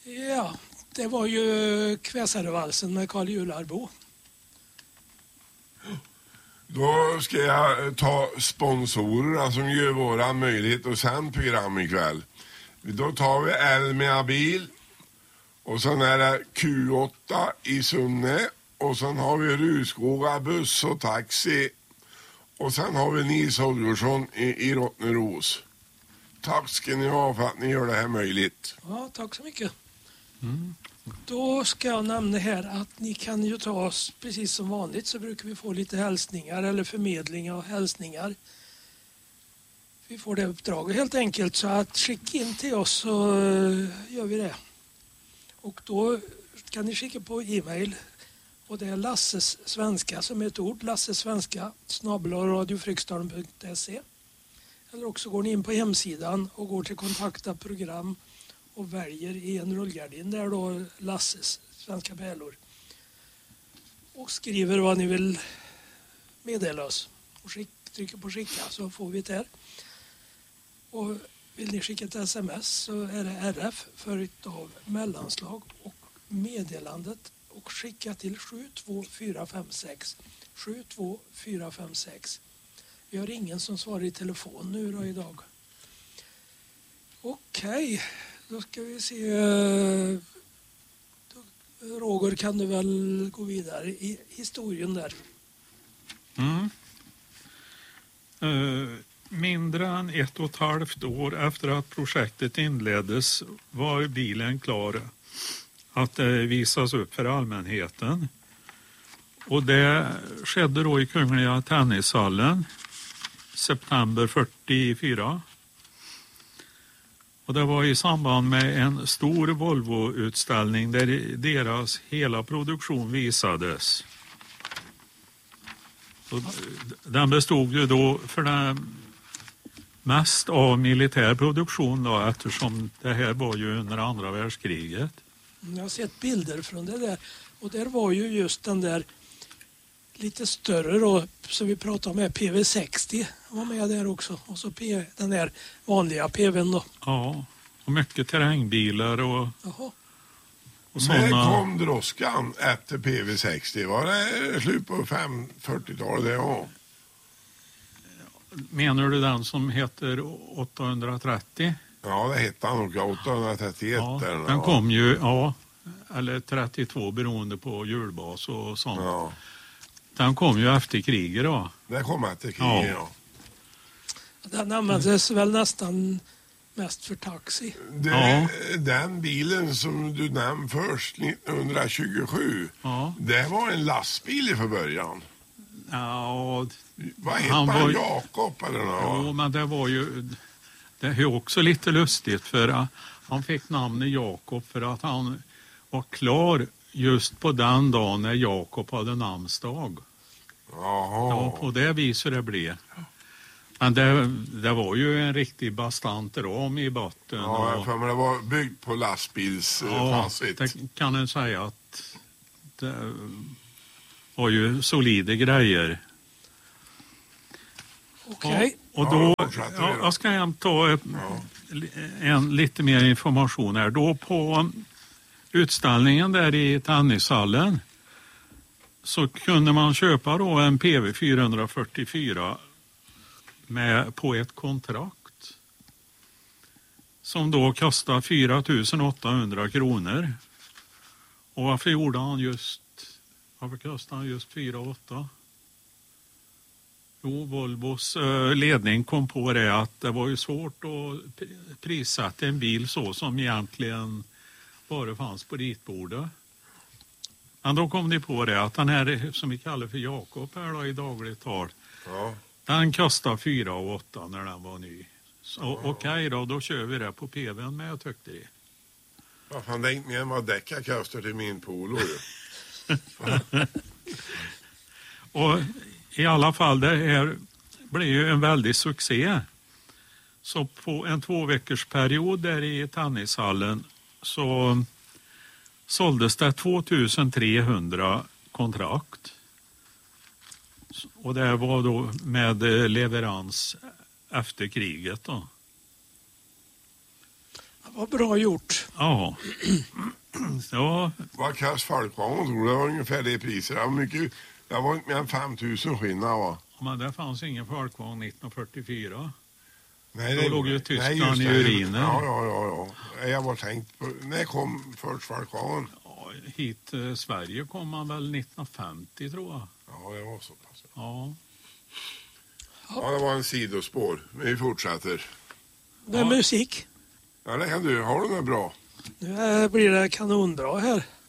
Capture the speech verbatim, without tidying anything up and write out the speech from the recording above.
Ja, det var ju Kväsarevalsen med Carl Jularbo. Då ska jag ta sponsorerna som gör våra möjlighet att sända program ikväll. Då tar vi Elmia bil. Och sen är det Q åtta i Sunne. Och sen har vi Ruskoga buss och taxi. Och sen har vi Nils Holgersson i, i Rottneros. Tack ska ni ha för att ni gör det här möjligt. Ja, tack så mycket. Mm. Då ska jag nämna här att ni kan ju ta oss, precis som vanligt så brukar vi få lite hälsningar eller förmedling av hälsningar. Vi får det uppdraget helt enkelt, så att skicka in till oss så gör vi det. Och då kan ni skicka på e-mail, och det är Lasses Svenska som är ett ord, Lasses Svenska snabel-a radiofryksdalen punkt se. Eller också går ni in på hemsidan och går till kontakta program och väljer i en rullgardin där då Lasses Svenska pärlor. Och skriver vad ni vill meddela oss. Och skick, trycker på skicka så får vi det här. Och vill ni skicka ett sms så är det R F följt av mellanslag och meddelandet och skicka till sju två fyra fem sex. sju två fyra fem sex. Vi har ingen som svarar i telefon nu då idag. Okej, då ska vi se. Roger, kan du väl gå vidare i historien där? Mm. Uh, mindre än ett och ett halvt år efter att projektet inleddes var bilen klar att uh, visas upp för allmänheten. Och det skedde då i Kungliga Tennishallen september fyrtiofyra. Och det var i samband med en stor Volvo-utställning där deras hela produktion visades. Och den bestod ju då för det mest av militär produktion då, eftersom det här var ju under andra världskriget. Jag har sett bilder från det där, och där var ju just den där lite större då, som vi pratade om, är P V sextio var med där också. Och så P, den där vanliga P V:n då. Ja, och mycket terrängbilar och, och sådana. När kom droskan efter P V sextio? Var det slut på fyrtiotalet det ja? Menar du den som heter åttahundratrettio? Ja, det hette han nog, åttahundratrettioett. Ja, eller den kom ju, ja, eller trettiotvå beroende på hjulbas och sånt. Ja. Den kom ju efter kriget då. Den kom efter kriget, ja. ja. Den användes väl nästan mest för taxi. Det, ja. Den bilen som du nämnde först, nittonhundratjugosju, ja. det var en lastbil för början. Ja, vad heter han? Var, Jakob eller något? Jo, men det var ju, det är också lite lustigt för han fick namnet Jakob för att han var klar just på den dagen när Jakob hade namnsdag. Jaha. Ja, på det viset det blev. Men det, det var ju en riktig bastant ram i botten. Ja, och, för mig det var byggt på lastbils ja, facit. det kan jag säga att det var ju solida grejer. Okej. Okay. Och, och då, ja, jag ska hem ta ett, ja. en lite mer information här. Då på utställningen där i tennishallen så kunde man köpa då en P V fyrahundrafyrtiofyra med på ett kontrakt som då kostar fyra tusen åttahundra kronor. Och varför gjorde han just varför kostade han just fyra åtta? Jo, Volvos eh, ledning kom på det att det var ju svårt att prissätta en bil så som egentligen bara fanns på ritbordet. Men då kom de på det att den här som vi kallar för Jakob här då i dagligt tal, ja. Den kostade fyra åtta när den var ny. Så ja. Okej okay då, då kör vi det på P V:n med, jag tyckte det. Ja, fan, det är inte mer än vad däckar kostar till min polo ju. Och i alla fall, det här blev ju en väldig succé. Så på en två veckors period där i tennishallen så såldes det tvåtusen-trehundra kontrakt. Och det var då med leverans efter kriget då. Det var bra gjort. Ja. Ja. Vad kast folkvagn tror du? Det var ungefär det priset. Det var mycket, det var inte mer än fem tusen skillnad va? Men det fanns ingen folkvagn nittonhundrafyrtiofyra. Nej, då det låg ju nej, Tyskland i det. uriner. Ja, ja, ja, ja. Jag var tänkt på, när kom först folkvagnen? Ja, hit till Sverige kom man väl nittonhundrafemtio tror jag. Ja, det var så pass. Ja. Ja, det var en sidospår. Men vi fortsätter. Med Ja. musik. Ja, det kan du. Har du något bra? Nu blir det kanonbra här.